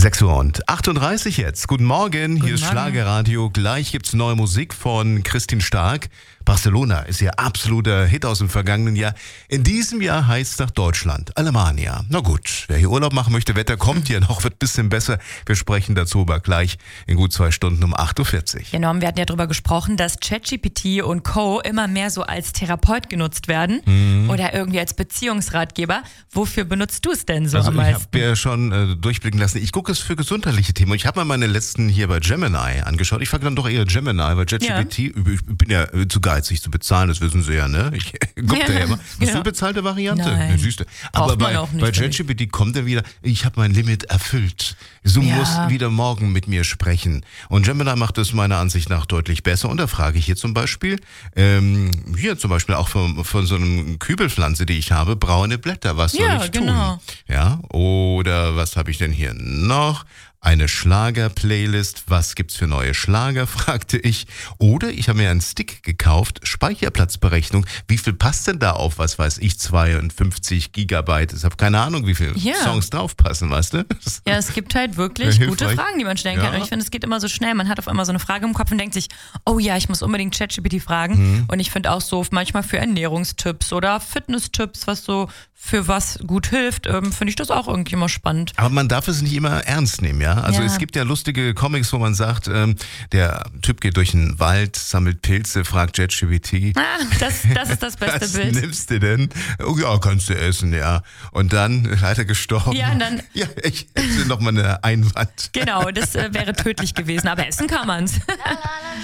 6:38 jetzt. Guten Morgen, hier ist Morgen. Schlagerradio. Gleich gibt's neue Musik von Christine Stark. Barcelona ist ihr absoluter Hit aus dem vergangenen Jahr. In diesem Jahr heißt es nach Deutschland, Alemannia. Na gut, wer hier Urlaub machen möchte, Wetter kommt ja noch, wird ein bisschen besser. Wir sprechen dazu aber gleich in gut 2 Stunden um 8:40 Uhr. Genau, wir hatten ja darüber gesprochen, dass ChatGPT und Co. immer mehr so als Therapeut genutzt werden oder irgendwie als Beziehungsratgeber. Wofür benutzt du es denn so Also am ich meisten? habe ja schon durchblicken lassen, ich gucke es für gesundheitliche Themen. Ich habe mal meine letzten hier bei Gemini angeschaut. Ich frage dann doch eher Gemini, weil ChatGPT, ich bin ja zu geizig zu bezahlen, das wissen Sie ja, ne? Ich gucke da ja immer. Hast du eine bezahlte Variante? Nein. Ne, siehst du. Aber Braucht man auch nicht, bei ChatGPT kommt er wieder, ich habe mein Limit erfüllt. Du musst wieder morgen mit mir sprechen. Und Gemini macht es meiner Ansicht nach deutlich besser. Und da frage ich hier zum Beispiel, auch von so einem Kübelpflanze, die ich habe, braune Blätter, was soll ich tun? Genau. Ja, oder was habe ich denn hier noch? Eine Schlager-Playlist. Was gibt's für neue Schlager, fragte ich. Oder ich habe mir einen Stick gekauft, Speicherplatzberechnung. Wie viel passt denn da auf, 52 Gigabyte? Ich habe keine Ahnung, wie viele Songs draufpassen, weißt du? Ja, es gibt halt wirklich gute hilfreich. Fragen, die man stellen kann. Und ich finde, es geht immer so schnell. Man hat auf einmal so eine Frage im Kopf und denkt sich, oh ja, ich muss unbedingt ChatGPT fragen. Und ich finde auch so manchmal für Ernährungstipps oder Fitnesstipps, was so für was gut hilft, finde ich das auch irgendwie immer spannend. Aber man darf es nicht immer ernst nehmen, ja? Also Ja. es gibt ja lustige Comics, wo man sagt, der Typ geht durch den Wald, sammelt Pilze, fragt ChatGPT. Das ist das beste Was Bild. nimmst du denn? Oh ja, kannst du essen, ja. Und dann leider gestorben. Ja, und dann- Ja, ich esse noch mal eine Einwand. Genau, das wäre tödlich gewesen, aber essen kann man's.